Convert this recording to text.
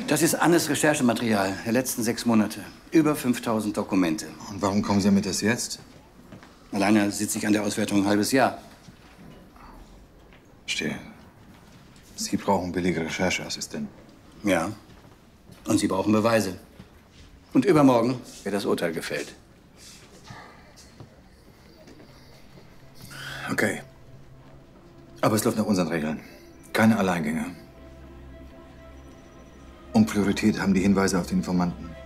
Das ist Annes Recherchematerial der letzten 6 Monate. Über 5000 Dokumente. Und warum kommen Sie damit das jetzt? Alleine sitze ich an der Auswertung ein halbes Jahr. Verstehe. Sie brauchen billige Rechercheassistenten. Ja. Und Sie brauchen Beweise. Und übermorgen wird das Urteil gefällt. Okay. Aber es läuft nach unseren Regeln. Keine Alleingänge. Und Priorität haben die Hinweise auf den Informanten.